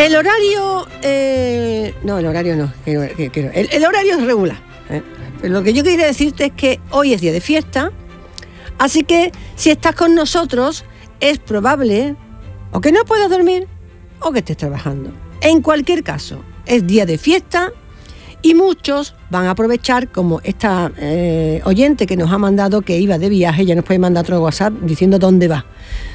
El horario... no, el horario no. El horario es regular. Pero lo que yo quería decirte es que hoy es día de fiesta, así que si estás con nosotros es probable o que no puedas dormir o que estés trabajando. En cualquier caso, es día de fiesta y muchos van a aprovechar, como esta oyente que nos ha mandado que iba de viaje, ya nos puede mandar otro WhatsApp diciendo dónde va.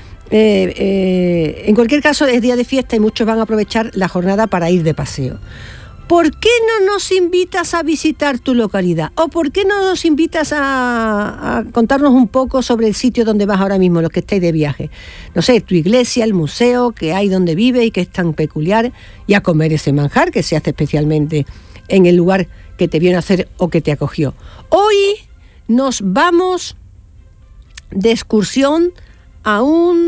En cualquier caso es día de fiesta y muchos van a aprovechar la jornada para ir de paseo. ¿Por qué no nos invitas a visitar tu localidad? ¿O por qué no nos invitas a contarnos un poco sobre el sitio donde vas ahora mismo, los que estáis de viaje? No sé, tu iglesia, el museo que hay donde vives y que es tan peculiar, y a comer ese manjar que se hace especialmente en el lugar que te vio nacer o que te acogió. Hoy nos vamos de excursión a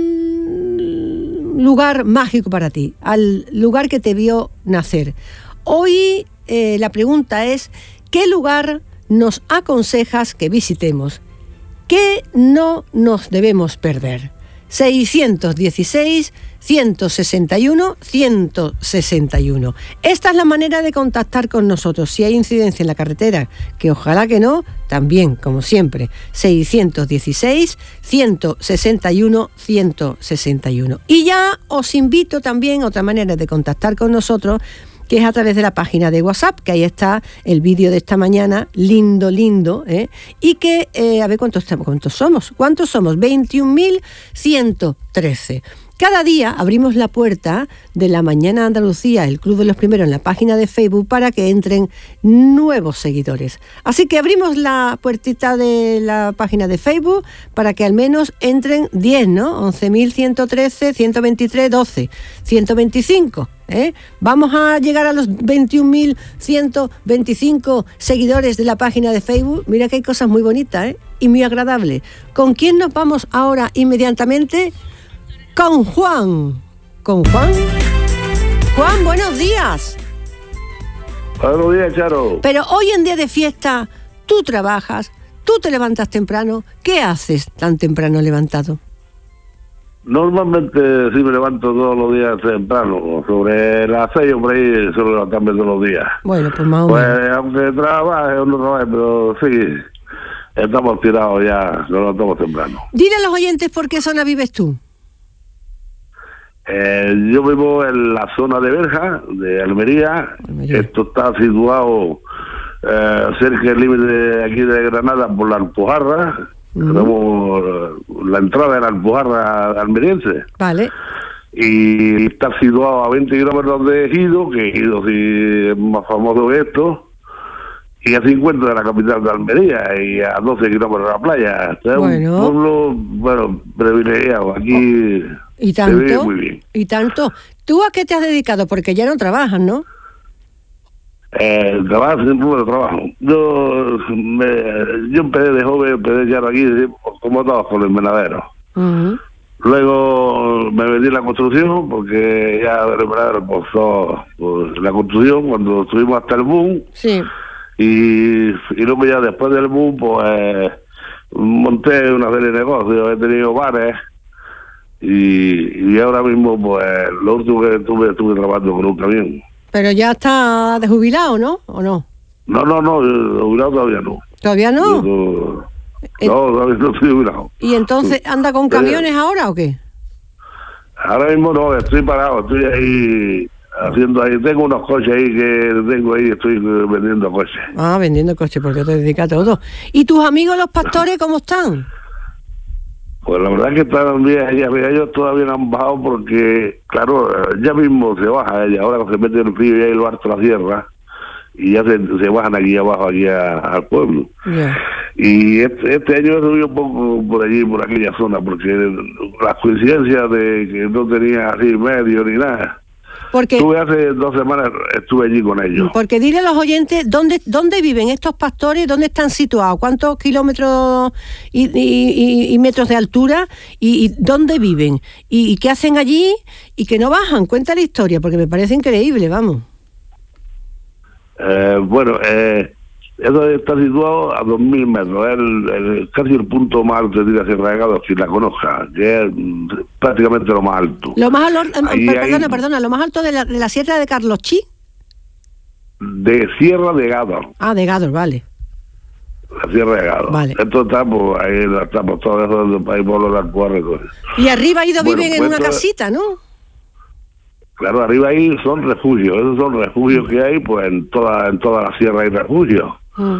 un lugar mágico para ti, al lugar que te vio nacer. Hoy la pregunta es, ¿qué lugar nos aconsejas que visitemos? ¿Qué no nos debemos perder? 616-161-161. Esta es la manera de contactar con nosotros. Si hay incidencia en la carretera, que ojalá que no, también, como siempre, 616-161-161. Y ya os invito también a otra manera de contactar con nosotros, que es a través de la página de WhatsApp, que ahí está el vídeo de esta mañana, lindo, y que, a ver cuántos somos, 21.113. Cada día abrimos la puerta de la Mañana Andalucía, el Club de los Primeros, en la página de Facebook para que entren nuevos seguidores. Así que abrimos la puertita de la página de Facebook para que al menos entren 10, ¿no? 11.113, 123, 12, 125. Vamos a llegar a los 21.125 seguidores de la página de Facebook. Mira que hay cosas muy bonitas, y muy agradables. ¿Con quién nos vamos ahora inmediatamente? Con Juan. ¿Con Juan? Juan, buenos días. Buenos días, Charo. Pero hoy en día de fiesta, tú trabajas, tú te levantas temprano. ¿Qué haces tan temprano levantado? Normalmente sí me levanto todos los días temprano, sobre las 6 o por ahí suelo levantarme todos los días. Bueno, pues más o menos. Pues aunque trabaje o no trabaje, pero sí, estamos tirados ya, nos levantamos temprano. Dile a los oyentes por qué zona vives tú. Yo vivo en la zona de Berja, de Almería. Esto está situado cerca del límite de aquí de Granada por la Alpujarra. Tenemos la entrada de la Alpujarra almeriense. Vale. Y está situado a 20 kilómetros de Ejido, que Ejido sí es más famoso que esto, y a 50 de la capital de Almería y a 12 kilómetros de la playa. Es un pueblo, privilegiado. Aquí ¿Y tanto? Se vive muy bien. ¿Y tanto? ¿Tú a qué te has dedicado? Porque ya no trabajas, ¿no? Trabajo, siempre trabajo. Yo empecé de joven, empecé ya aquí, como todos, con el menadero. Luego me metí en la construcción, porque ya el menadero pasó por la construcción, cuando estuvimos hasta el boom. Sí. Y luego ya después del boom, pues monté una serie de negocios, he tenido bares. Y ahora mismo, pues, lo último que estuve trabajando con un camión. Pero ya está de jubilado, ¿no? ¿O no? No, jubilado todavía no. ¿Todavía no? No, todavía no estoy jubilado. ¿Y entonces anda con camiones ahora o qué? Ahora mismo no, estoy parado, estoy ahí haciendo ahí, tengo unos coches ahí que tengo ahí, estoy vendiendo coches. Ah, vendiendo coches, porque te dedicas a todo. ¿Y tus amigos los pastores cómo están? Pues la verdad es que están bien, ellos todavía no han bajado porque, claro, ya mismo se baja, ahora se mete el frío y ahí lo harto la sierra, y ya se bajan aquí abajo, aquí al pueblo. Yeah. Y este año he subido un poco por allí, por aquella zona, porque las coincidencias de que no tenía así medio ni nada. Porque estuve hace 2 semanas, estuve allí con ellos. Porque dile a los oyentes dónde viven estos pastores, dónde están situados, cuántos kilómetros y metros de altura y dónde viven y qué hacen allí y que no bajan. Cuenta la historia, porque me parece increíble, vamos. Eso está situado a 2.000 metros, es casi el punto más alto de la Sierra de Gádor, si la conozca, que es prácticamente lo más alto. Lo más perdona, lo más alto de la Sierra de Carlochí. De Sierra de Gádor. Ah, de Gádor, vale. La Sierra de Gádor. Vale. Esto está, pues, ahí estamos todos esos ahí por los alpujarres. Y arriba viven en una casita, ¿no? Claro, arriba ahí son refugios, esos son refugios que hay, pues en toda la sierra hay refugios.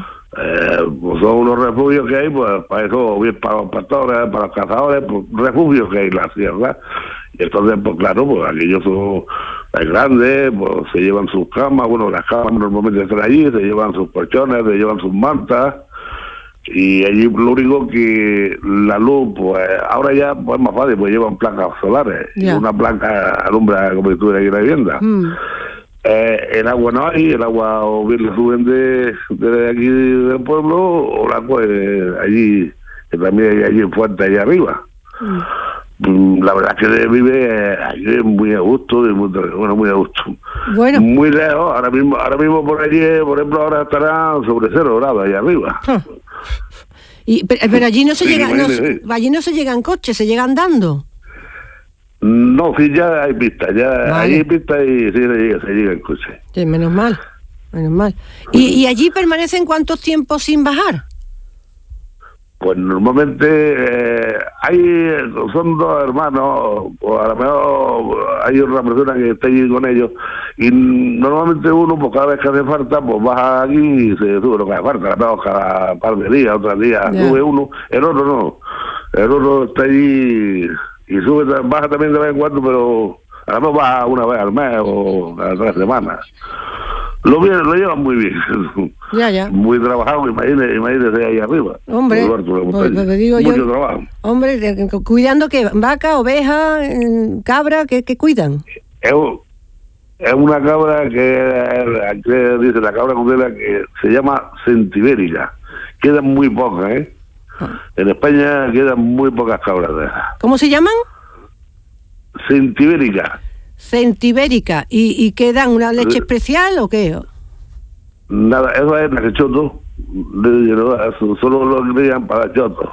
Pues son unos refugios que hay, pues para eso, bien para los pastores, para los cazadores, pues refugios que hay en la sierra. Y entonces, pues claro, pues aquellos son grandes, pues se llevan sus camas, bueno, las camas normalmente están allí, se llevan sus colchones, se llevan sus mantas. Y allí lo único que la luz, pues ahora ya pues, es más fácil, pues llevan placas solares. Yeah. Una placa alumbra como si estuviera aquí en la vivienda. El agua no hay, el agua o bien la suben de aquí del pueblo, o la pues allí, que también hay allí en fuerte allá arriba. La verdad es que vive aquí muy a gusto, muy a gusto. Bueno. Muy lejos, ahora mismo por allí, por ejemplo, ahora estará sobre 0 grados allá arriba. Pero allí no se llega, allí no se llega en coche, se llega andando. No, sí, ya hay pistas, Vale. hay pistas y sí se llega en coche. Sí, menos mal. ¿Y allí permanecen cuántos tiempos sin bajar? Pues normalmente son dos hermanos, o a lo mejor hay una persona que está allí con ellos, y normalmente uno, pues cada vez que hace falta, pues baja aquí y se sube lo que hace falta, a lo mejor cada par de días, otros días, sube uno, el otro no, el otro está allí y baja también de vez en cuando, pero a lo mejor baja una vez al mes o cada 3 semanas. Lo llevan muy bien. Ya. Muy trabajado, imagínese ahí arriba. Hombre, pues digo mucho yo, trabajo. Hombre, ¿cuidando qué? ¿Vaca, oveja, cabra? ¿Qué cuidan? Es una cabra que dice la cabra cutela que se llama centibérica. Quedan muy pocas, ¿eh? En España quedan muy pocas cabras de esas. ¿Cómo se llaman? Centibérica. Centibérica. ¿Y qué dan? ¿Una leche especial o qué? Nada, eso es la que choto. Solo lo crían para choto.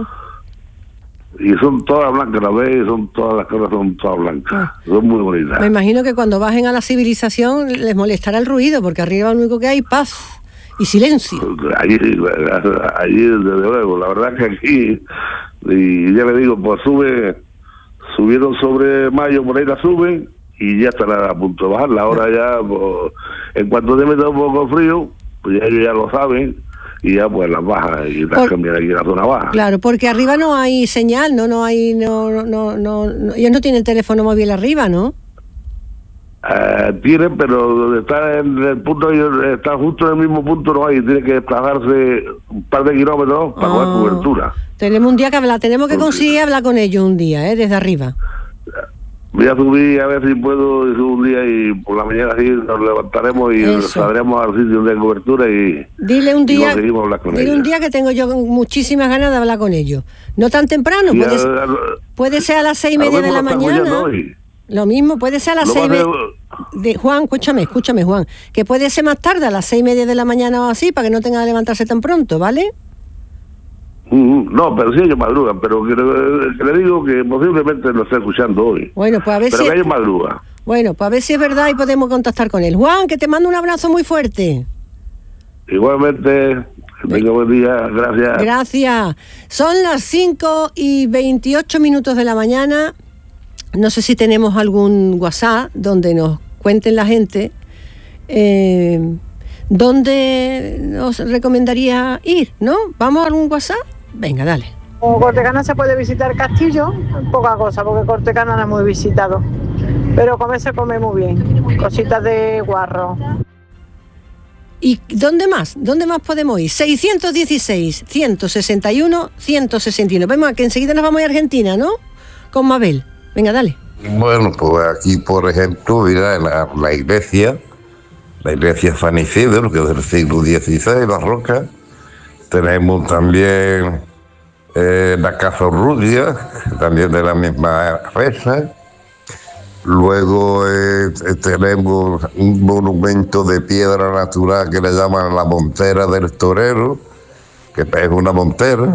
Y son todas blancas, la ves, las cabras son todas blancas. Son muy bonitas. Me imagino que cuando bajen a la civilización les molestará el ruido, porque arriba lo único que hay paz y silencio. Allí desde luego, la verdad que aquí, y ya le digo, pues subieron sobre mayo, por ahí la suben y ya estará a punto de bajar. Ahora ya, pues, en cuanto te meta un poco frío, pues ya ellos ya lo saben y ya pues las bajan y las cambian aquí en la zona baja. Claro, porque arriba no hay señal, no hay, ellos no tienen teléfono móvil arriba, ¿no? Tienen, pero donde está en el punto, está justo en el mismo punto, no hay, tiene que desplazarse un par de kilómetros para coger cobertura. Tenemos un día que hablar, tenemos que conseguir hablar con ellos un día, desde arriba. Voy a subir a ver si puedo, y subo un día y por la mañana sí nos levantaremos y saldremos al sitio de cobertura y dile un día, conseguimos hablar con ellos. Un día que tengo yo muchísimas ganas de hablar con ellos. No tan temprano, puede ser a las 6:30 de la mañana. Lo mismo, puede ser a las 6:30. Juan, escúchame, Juan, que puede ser más tarde, a las 6:30 de la mañana o así, para que no tenga que levantarse tan pronto, ¿vale? No, pero sí ellos madrugan, pero que le digo que posiblemente lo esté escuchando hoy. Bueno, pues a ver pero que ellos madrugan. Bueno, pues a ver si es verdad y podemos contactar con él. Juan, que te mando un abrazo muy fuerte. Igualmente, que tenga buen día, gracias. Gracias. Son las 5:28 de la mañana. No sé si tenemos algún WhatsApp donde nos cuenten la gente dónde nos recomendaría ir, ¿no? ¿Vamos a algún WhatsApp? Venga, dale. Como Cortecana se puede visitar Castillo, poca cosa, porque Cortecana no es muy visitado. Pero comer se come muy bien. Cositas de guarro. ¿Y dónde más? ¿Dónde más podemos ir? 616, 161, 161. Vemos que enseguida nos vamos a Argentina, ¿no? Con Mabel. Venga, dale. Bueno, pues aquí, por ejemplo, mira, la iglesia San Isidro, que es del siglo XVI, barroca. Tenemos también la Casa Urrutia, también de la misma fecha. Luego tenemos un monumento de piedra natural que le llaman la Montera del Torero, que es una montera.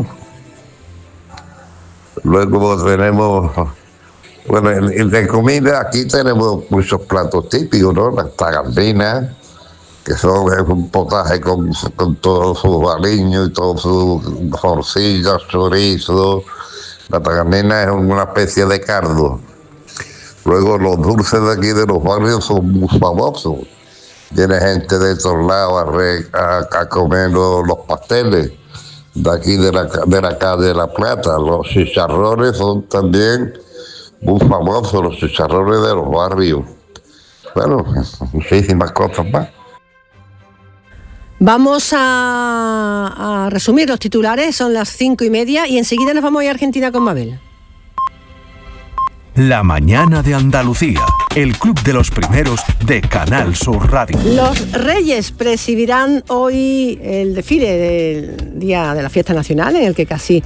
Luego tenemos, bueno, de comida aquí tenemos muchos platos típicos, ¿no? Las tagardinas, que es un potaje con todos sus aliños y todos sus morcillas, chorizo. La tagardina es una especie de cardo. Luego los dulces de aquí de los barrios son muy famosos. Viene gente de todos lados a comer los pasteles de aquí de la calle de La Plata. Los chicharrones son también muy famosos, los chicharrones de los barrios. Bueno, muchísimas cosas más. Vamos a resumir los titulares, son las 5:30 y enseguida nos vamos a ir a Argentina con Mabel. La mañana de Andalucía, el club de los primeros de Canal Sur Radio. Los Reyes presidirán hoy el desfile del Día de la Fiesta Nacional, en el que casi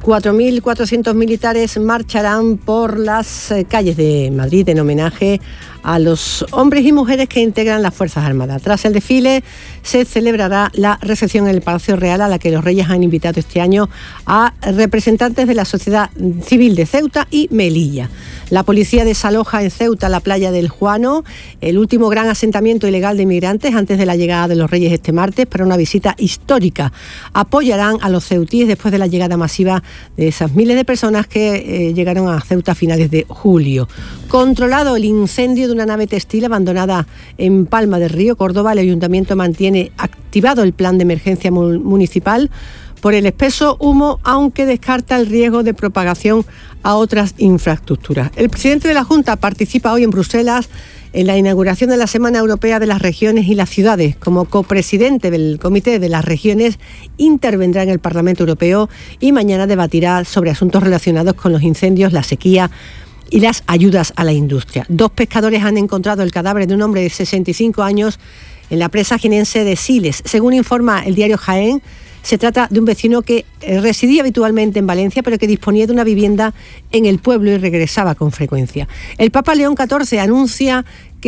4.400 militares marcharán por las calles de Madrid en homenaje a los hombres y mujeres que integran las Fuerzas Armadas. Tras el desfile se celebrará la recepción en el Palacio Real, a la que los Reyes han invitado este año a representantes de la sociedad civil de Ceuta y Melilla. La policía desaloja en Ceuta la playa del Juano, el último gran asentamiento ilegal de inmigrantes antes de la llegada de los Reyes este martes, para una visita histórica. Apoyarán a los ceutíes después de la llegada masiva de esas miles de personas que llegaron a Ceuta a finales de julio. Controlado el incendio de una nave textil abandonada en Palma del Río, Córdoba, el Ayuntamiento mantiene activado el plan de emergencia municipal por el espeso humo, aunque descarta el riesgo de propagación a otras infraestructuras. El presidente de la Junta participa hoy en Bruselas en la inauguración de la Semana Europea de las Regiones y las Ciudades. Como copresidente del Comité de las Regiones, intervendrá en el Parlamento Europeo y mañana debatirá sobre asuntos relacionados con los incendios, la sequía y las ayudas a la industria. 2 pescadores han encontrado el cadáver de un hombre de 65 años en la presa jienense de Siles. Según informa el diario Jaén, se trata de un vecino que residía habitualmente en Valencia, pero que disponía de una vivienda en el pueblo y regresaba con frecuencia. El Papa León XIV anuncia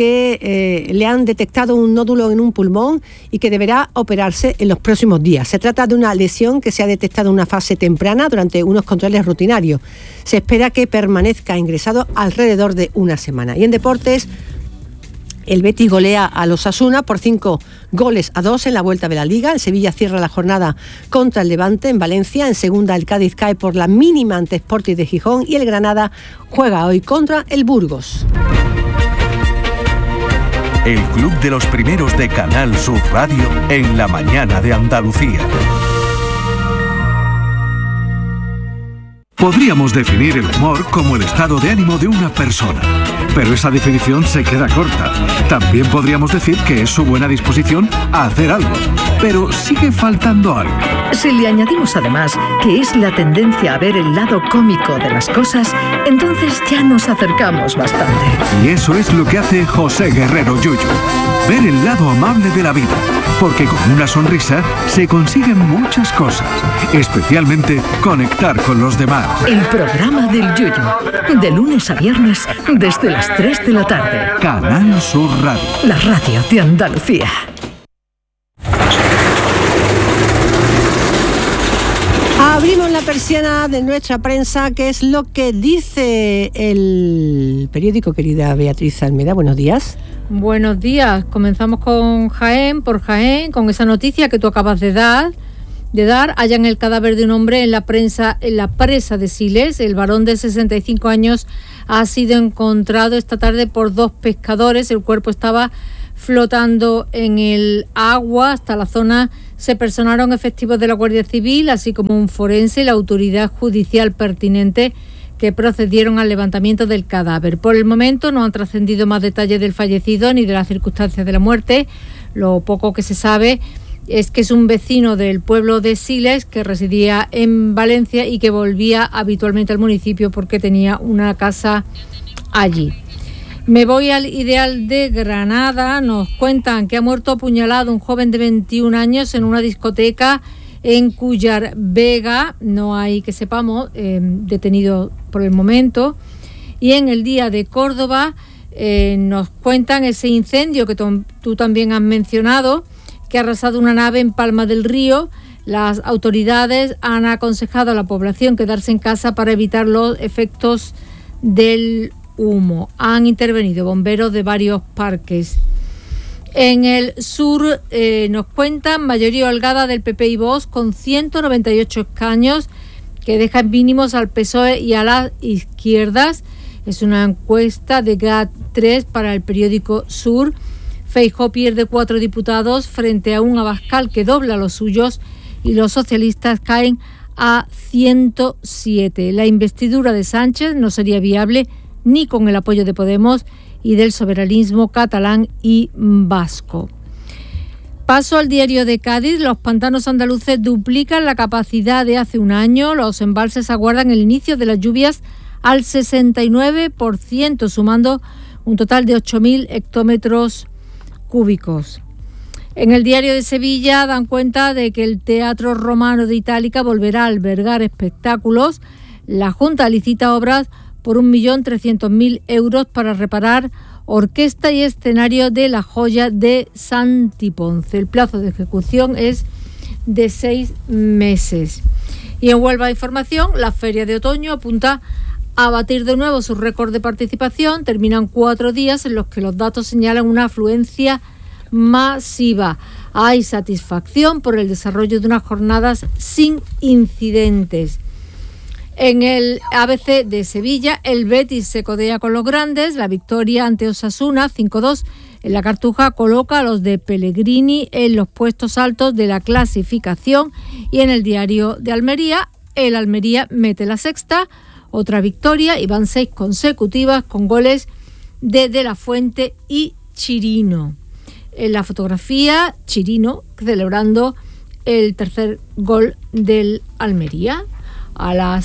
que le han detectado un nódulo en un pulmón y que deberá operarse en los próximos días. Se trata de una lesión que se ha detectado en una fase temprana durante unos controles rutinarios. Se espera que permanezca ingresado alrededor de una semana. Y en deportes, el Betis golea a los Osasuna por 5-2 en la vuelta de la Liga. El Sevilla cierra la jornada contra el Levante en Valencia. En segunda, el Cádiz cae por la mínima ante Sporting de Gijón y el Granada juega hoy contra el Burgos. El club de los primeros de Canal Sur Radio en la mañana de Andalucía. Podríamos definir el humor como el estado de ánimo de una persona, pero esa definición se queda corta. También podríamos decir que es su buena disposición a hacer algo, pero sigue faltando algo. Si le añadimos además que es la tendencia a ver el lado cómico de las cosas, entonces ya nos acercamos bastante. Y eso es lo que hace José Guerrero Yuyu. Ver el lado amable de la vida, porque con una sonrisa se consiguen muchas cosas, especialmente conectar con los demás. El programa del Yuyu, de lunes a viernes desde las 3 de la tarde. Canal Sur Radio. La radio de Andalucía. Abrimos la persiana de nuestra prensa, que es lo que dice el periódico, querida Beatriz Almeida. Buenos días. Buenos días. Comenzamos con Jaén, por Jaén, con esa noticia que tú acabas de dar. Hallan el cadáver de un hombre en la presa de Siles. El varón de 65 años ha sido encontrado esta tarde por 2 pescadores. El cuerpo estaba flotando en el agua. Hasta la zona se personaron efectivos de la Guardia Civil, así como un forense y la autoridad judicial pertinente, que procedieron al levantamiento del cadáver. Por el momento no han trascendido más detalles del fallecido ni de las circunstancias de la muerte. Lo poco que se sabe es que es un vecino del pueblo de Siles que residía en Valencia y que volvía habitualmente al municipio porque tenía una casa allí. Me voy al Ideal de Granada. Nos cuentan que ha muerto apuñalado un joven de 21 años en una discoteca en Cúllar Vega. No hay, que sepamos, detenido por el momento. Y en el Día de Córdoba Nos cuentan ese incendio que tú también has mencionado, que ha arrasado una nave en Palma del Río. Las autoridades han aconsejado a la población quedarse en casa para evitar los efectos del humo. Han intervenido bomberos de varios parques. En el sur nos cuentan mayoría holgada del PP y Vox con 198 escaños, que dejan mínimos al PSOE y a las izquierdas. Es una encuesta de GAT3 para el periódico Sur. Feijóo pierde 4 diputados frente a un Abascal que dobla los suyos, y los socialistas caen a 107. La investidura de Sánchez no sería viable ni con el apoyo de Podemos y del soberanismo catalán y vasco. Paso al diario de Cádiz. Los pantanos andaluces duplican la capacidad de hace un año. Los embalses aguardan el inicio de las lluvias al 69%, sumando un total de 8.000 hectómetros cúbicos. En el diario de Sevilla dan cuenta de que el Teatro Romano de Itálica volverá a albergar espectáculos. La Junta licita obras por 1.300.000 euros para reparar orquesta y escenario de la Joya de Santiponce. El plazo de ejecución es de 6 meses. Y en Huelva Información, la Feria de Otoño apunta a batir de nuevo su récord de participación. Terminan 4 días en los que los datos señalan una afluencia masiva. Hay satisfacción por el desarrollo de unas jornadas sin incidentes. En el ABC de Sevilla, el Betis se codea con los grandes. La victoria ante Osasuna 5-2 en la Cartuja coloca a los de Pellegrini en los puestos altos de la clasificación. Y en el diario de Almería, el Almería mete la sexta, otra victoria, y van 6 consecutivas con goles de la Fuente y Chirino. En la fotografía, Chirino celebrando el tercer gol del Almería. A las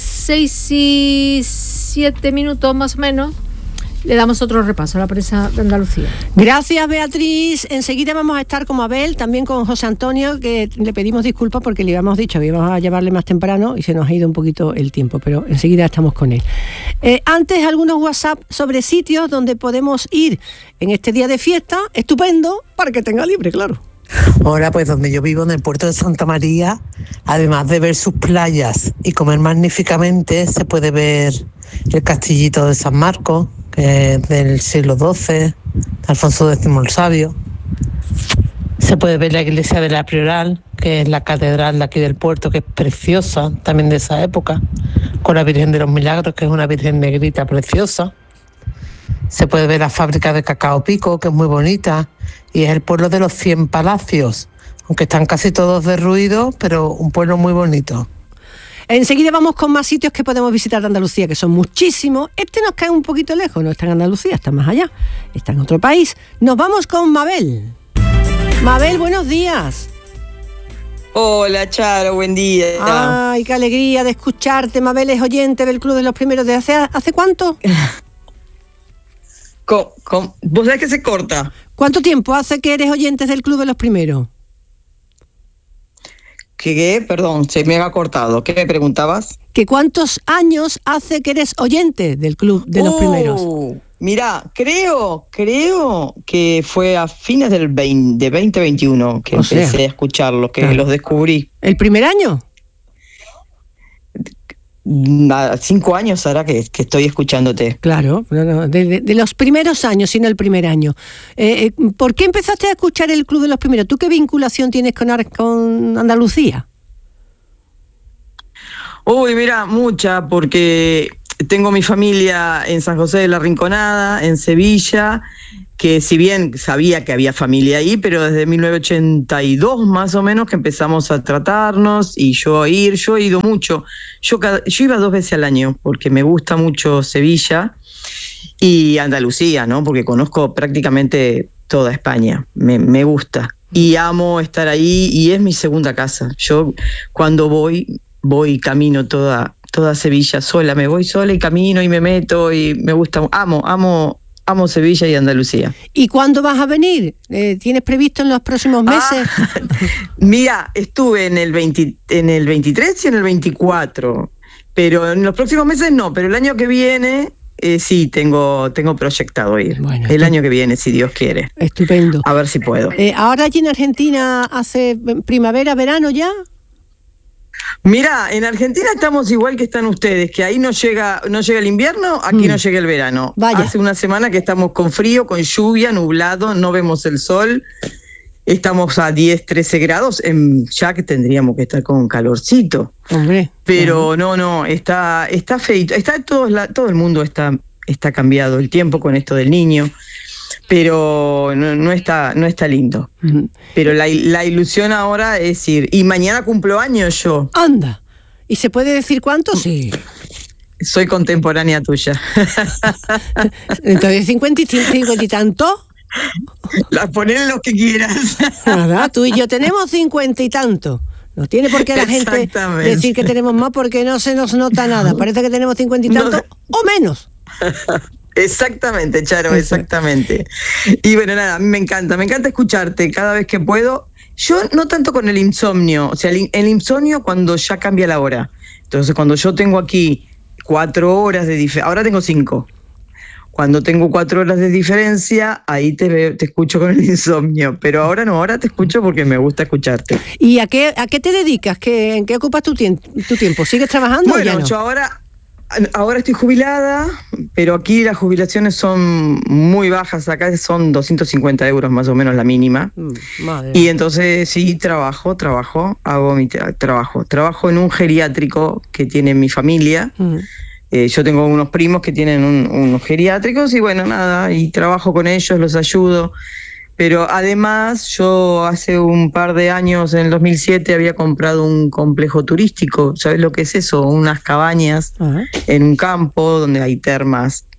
6:07 más o menos le damos otro repaso a la prensa de Andalucía. Gracias, Beatriz. Enseguida vamos a estar con Abel, también con José Antonio, que le pedimos disculpas porque le habíamos dicho que íbamos a llevarle más temprano y se nos ha ido un poquito el tiempo, pero enseguida estamos con él. Antes, algunos WhatsApp sobre sitios donde podemos ir en este día de fiesta, estupendo, para que tenga libre, claro. Ahora, pues donde yo vivo, en el puerto de Santa María, además de ver sus playas y comer magníficamente, se puede ver el castillito de San Marcos, que es del siglo XII, Alfonso X el Sabio. Se puede ver la iglesia de la Prioral, que es la catedral de aquí del puerto, que es preciosa, también de esa época, con la Virgen de los Milagros, que es una virgen negrita preciosa. Se puede ver la fábrica de cacao Pico, que es muy bonita, y es el pueblo de los 100 palacios, aunque están casi todos derruidos, pero un pueblo muy bonito. Enseguida vamos con más sitios que podemos visitar de Andalucía, que son muchísimos. Este nos cae un poquito lejos, no está en Andalucía, está más allá, está en otro país. Nos vamos con Mabel. Mabel, buenos días. Hola, Charo, buen día. Ay, qué alegría de escucharte. Mabel es oyente del Club de los Primeros. ¿De hace cuánto? ¿Vos sabés que se corta? ¿Cuánto tiempo hace que eres oyente del Club de los Primeros? ¿Qué? Perdón, se me ha cortado. ¿Qué me preguntabas? ¿Que cuántos años hace que eres oyente del Club de los Primeros? Mira, creo que fue a fines de 2021 que empecé a escucharlos, que los descubrí. ¿El primer año? 5 años ahora que estoy escuchándote. Claro, de los primeros años, sino el primer año. ¿Por qué empezaste a escuchar el Club de los Primeros? ¿Tú qué vinculación tienes con Andalucía? Uy, mira, mucha, porque tengo mi familia en San José de la Rinconada, en Sevilla, que si bien sabía que había familia ahí, pero desde 1982 más o menos que empezamos a tratarnos y yo he ido mucho. Yo iba 2 veces al año porque me gusta mucho Sevilla y Andalucía, ¿no? Porque conozco prácticamente toda España, me gusta y amo estar ahí y es mi segunda casa. Yo cuando voy camino toda Sevilla sola, me voy sola y camino y me meto y me gusta, amo Sevilla y Andalucía. ¿Y cuándo vas a venir? ¿Tienes previsto en los próximos meses? Mira, estuve en el 23 y en el 24, pero en los próximos meses no, pero el año que viene sí, tengo proyectado ir. Bueno, el año que viene, si Dios quiere. Estupendo. A ver si puedo. ¿Ahora allí en Argentina hace primavera, verano ya? Mira, en Argentina estamos igual que están ustedes, que ahí no llega el invierno, aquí no llega el verano. Vaya. Hace una semana que estamos con frío, con lluvia, nublado, no vemos el sol. Estamos a 10, 13 grados, ya que tendríamos que estar con calorcito. Hombre. Pero no, está feito. Todo el mundo está cambiado, el tiempo con esto del niño. Pero no está lindo. Pero la ilusión ahora es ir. Y mañana cumplo años yo. Anda. ¿Y se puede decir cuánto? Sí. Soy contemporánea tuya. Entonces, 50 y tanto. Ponen lo que quieras. Nada, tú y yo tenemos 50 y tanto. No tiene por qué la gente decir que tenemos más, porque no se nos nota nada. Parece que tenemos 50 y tanto o menos. Exactamente, Charo, exactamente. Y bueno, nada, a mí me encanta escucharte cada vez que puedo. Yo no tanto con el insomnio, o sea, el insomnio cuando ya cambia la hora. Entonces, cuando yo tengo aquí 4 horas de diferencia, ahora tengo 5. Cuando tengo 4 horas de diferencia, ahí te escucho con el insomnio. Pero ahora no, ahora te escucho porque me gusta escucharte. ¿Y a qué te dedicas? ¿En qué ocupas tu tiempo? ¿Sigues trabajando o ya no? Yo ahora estoy jubilada, pero aquí las jubilaciones son muy bajas. Acá son 250 euros más o menos la mínima. Madre. Y entonces sí, trabajo, hago mi trabajo. Trabajo en un geriátrico que tiene mi familia. Yo tengo unos primos que tienen unos geriátricos y bueno, nada, y trabajo con ellos, los ayudo. Pero además yo hace un par de años, en el 2007, había comprado un complejo turístico. ¿Sabes lo que es eso? Unas cabañas en un campo donde hay termas.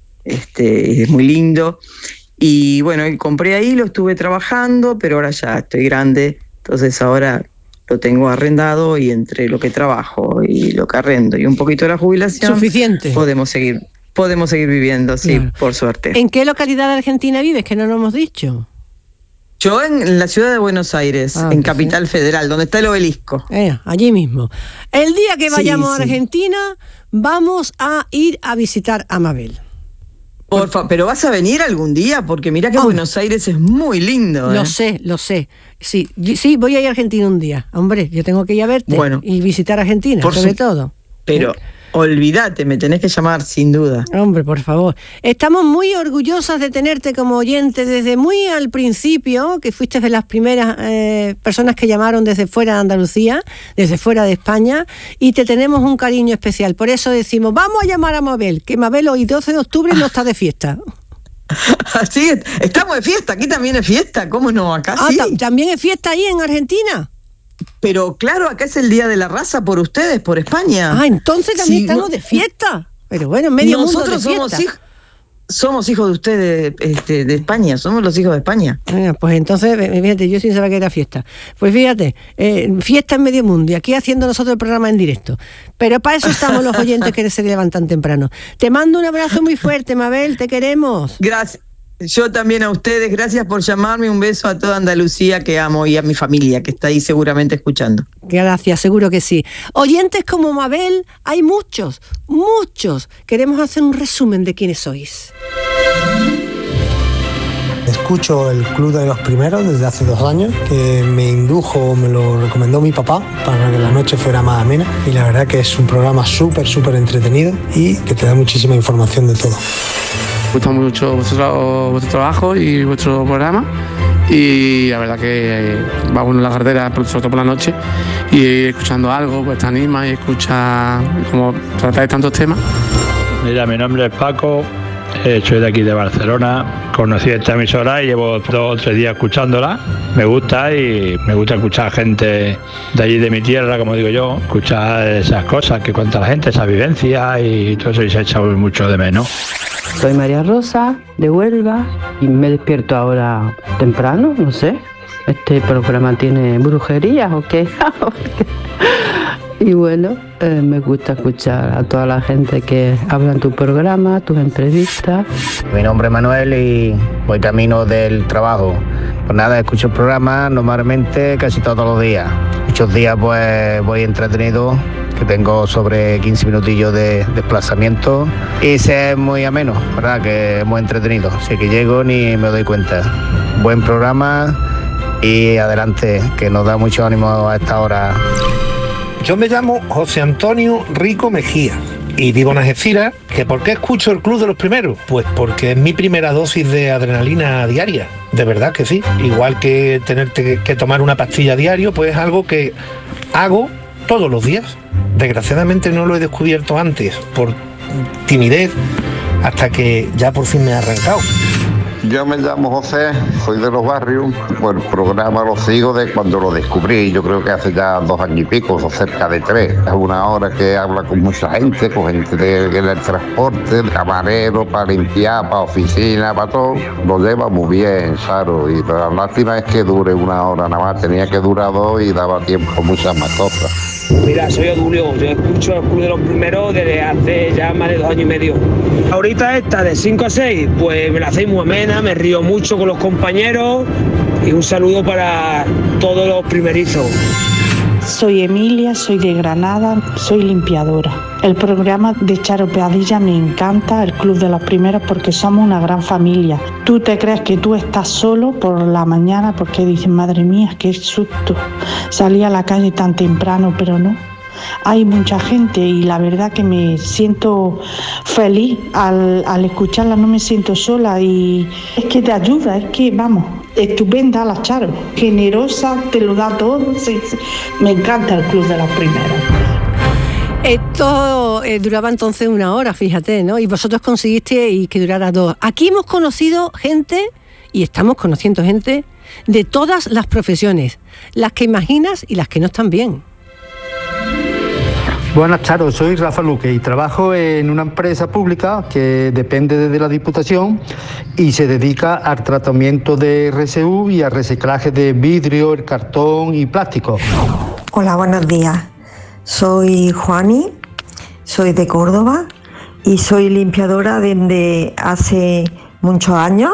Es muy lindo. Y bueno, compré ahí, lo estuve trabajando, pero ahora ya estoy grande. Entonces ahora lo tengo arrendado y entre lo que trabajo y lo que arrendo y un poquito de la jubilación... Suficiente. Podemos seguir viviendo, sí, claro. Por suerte. ¿En qué localidad de Argentina vives? Que no lo hemos dicho. Yo en la ciudad de Buenos Aires, en Capital Federal, donde está el obelisco. Allí mismo. El día que vayamos a Argentina, vamos a ir a visitar a Mabel. Pero vas a venir algún día, porque mira que Buenos Aires es muy lindo. Lo sé. Sí, voy a ir a Argentina un día. Hombre, yo tengo que ir a verte y visitar Argentina, sobre todo. Pero... olvídate, me tenés que llamar sin duda. Hombre, por favor. Estamos muy orgullosas de tenerte como oyente desde muy al principio, que fuiste de las primeras personas que llamaron desde fuera de Andalucía, desde fuera de España, y te tenemos un cariño especial. Por eso decimos, vamos a llamar a Mabel, que Mabel hoy 12 de octubre no está de fiesta. Sí, estamos de fiesta, aquí también es fiesta, ¿cómo no? Acá sí. ¿También es fiesta ahí en Argentina? Pero claro, acá es el Día de la Raza por ustedes, por España. Entonces también estamos de fiesta. Pero bueno, medio mundo de fiesta. Nosotros somos hijos de ustedes, de España, somos los hijos de España. Pues entonces, fíjate, yo sin saber que era fiesta. Pues fíjate, fiesta en medio mundo y aquí haciendo nosotros el programa en directo. Pero para eso estamos los oyentes que se levantan temprano. Te mando un abrazo muy fuerte, Mabel, te queremos. Gracias. Yo también a ustedes, gracias por llamarme, un beso a toda Andalucía que amo y a mi familia que está ahí seguramente escuchando. Gracias, seguro que sí. Oyentes como Mabel, hay muchos. Queremos hacer un resumen de quiénes sois. Escucho el Club de los Primeros desde hace 2 años, que me lo recomendó mi papá para que la noche fuera más amena, y la verdad que es un programa súper entretenido y que te da muchísima información de todo. Me gusta mucho vuestro trabajo y vuestro programa, y la verdad que va uno en la carretera, sobre todo por la noche, y escuchando algo pues te anima y escucha cómo tratáis tantos temas. Mira, mi nombre es Paco, soy de aquí de Barcelona, conocí esta emisora y llevo 2 o 3 días escuchándola. Me gusta escuchar gente de allí de mi tierra, como digo yo, escuchar esas cosas que cuenta la gente, esa vivencia y todo eso, y se echa mucho de menos. Soy María Rosa, de Huelva, y me despierto ahora temprano, no sé. ¿Este programa tiene brujerías o qué? Y bueno, me gusta escuchar a toda la gente que habla en tu programa, tus entrevistas. Mi nombre es Manuel y voy camino del trabajo. Pues nada, escucho el programa normalmente casi todos los días. Muchos días pues voy entretenido, que tengo sobre 15 minutillos de desplazamiento y se es muy ameno, ¿verdad? Que es muy entretenido, así que llego ni me doy cuenta. Buen programa y adelante, que nos da mucho ánimo a esta hora. Yo me llamo José Antonio Rico Mejía y digo en Algeciras que ¿por qué escucho el Club de los Primeros? Pues porque es mi primera dosis de adrenalina diaria, de verdad que sí. Igual que tener que tomar una pastilla diario, pues es algo que hago todos los días. Desgraciadamente no lo he descubierto antes por timidez hasta que ya por fin me he arrancado. Yo me llamo José, soy de Los Barrios. Pues el programa lo sigo de cuando lo descubrí, yo creo que hace ya 2 años y pico, o cerca de 3. Es una hora que habla con mucha gente, con gente del transporte, de camarero, para limpiar, para oficina, para todo. Lo lleva muy bien, Charo, y la lástima es que dure 1 hora nada más, tenía que durar 2 y daba tiempo a muchas más cosas. Mira, soy Odulio, yo escucho el Club de los Primeros desde hace ya más de 2 años y medio. Ahorita esta de 5 a 6, pues me la hacéis muy amena, me río mucho con los compañeros y un saludo para todos los primerizos. Soy Emilia, soy de Granada, soy limpiadora. El programa de Charo Padilla me encanta, el Club de los Primeros, porque somos una gran familia. Tú te crees que tú estás solo por la mañana porque dices, madre mía, qué susto, salí a la calle tan temprano, pero no. Hay mucha gente y la verdad que me siento feliz al escucharla, no me siento sola y es que te ayuda, es que vamos, estupenda la Charo, generosa, te lo da todo, sí. Me encanta el Club de los Primeros. Esto duraba entonces 1 hora, fíjate, ¿no? Y vosotros conseguisteis que durara 2. Aquí hemos conocido gente y estamos conociendo gente de todas las profesiones, las que imaginas y las que no están bien. Buenas, Charo, soy Rafa Luque y trabajo en una empresa pública que depende de la Diputación y se dedica al tratamiento de RSU y al reciclaje de vidrio, el cartón y plástico. Hola, buenos días. Soy Juani, soy de Córdoba y soy limpiadora desde hace muchos años.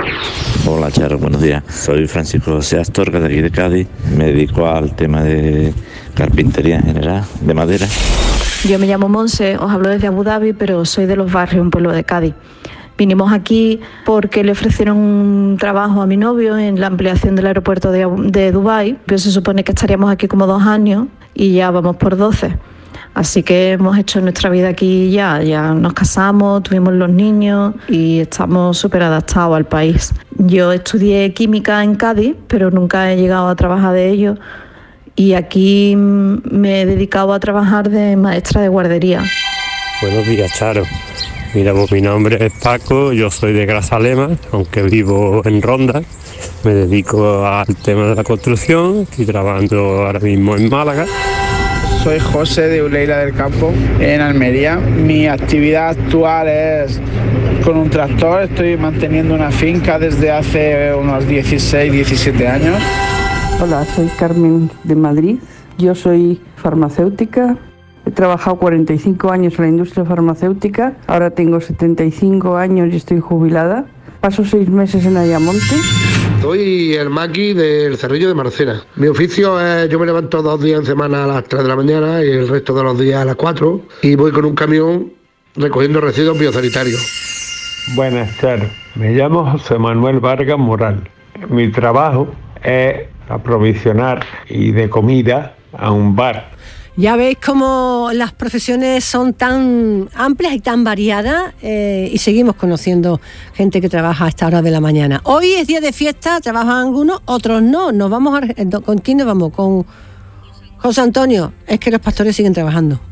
Hola, Charo, buenos días. Soy Francisco José Astorga, de aquí de Cádiz. Me dedico al tema de carpintería en general, de madera. Yo me llamo Monse, os hablo desde Abu Dhabi, pero soy de Los Barrios, un pueblo de Cádiz. Vinimos aquí porque le ofrecieron un trabajo a mi novio en la ampliación del aeropuerto de Dubái. Pues se supone que estaríamos aquí como 2 años y ya vamos por 12. Así que hemos hecho nuestra vida aquí ya nos casamos, tuvimos los niños y estamos súper adaptados al país. Yo estudié química en Cádiz, pero nunca he llegado a trabajar de ello y aquí me he dedicado a trabajar de maestra de guardería. Buenos días, Charo. Mira, pues mi nombre es Paco, yo soy de Grazalema, aunque vivo en Ronda. Me dedico al tema de la construcción, estoy trabajando ahora mismo en Málaga. Soy José de Uleila del Campo, en Almería. Mi actividad actual es con un tractor. Estoy manteniendo una finca desde hace unos 16, 17 años. Hola, soy Carmen de Madrid. Yo soy farmacéutica. He trabajado 45 años en la industria farmacéutica. Ahora tengo 75 años y estoy jubilada. Paso 6 meses en Ayamonte. Soy el maqui del Cerrillo de Marcena. Mi oficio es, yo me levanto 2 días en semana a las 3 de la mañana y el resto de los días a las 4 y voy con un camión recogiendo residuos biosanitarios. Buenas tardes, me llamo José Manuel Vargas Moral. Mi trabajo es aprovisionar y de comida a un bar. Ya veis cómo las profesiones son tan amplias y tan variadas y seguimos conociendo gente que trabaja a esta hora de la mañana. Hoy es día de fiesta, trabajan algunos, otros no. ¿Con quién nos vamos? Con José Antonio. Es que los pastores siguen trabajando.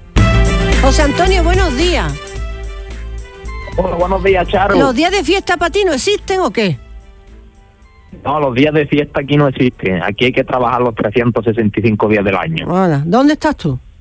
José Antonio, buenos días. Hola, buenos días, Charo. ¿Los días de fiesta para ti no existen o qué? No, los días de fiesta aquí no existen. Aquí hay que trabajar los 365 días del año. Hola, ¿dónde estás tú?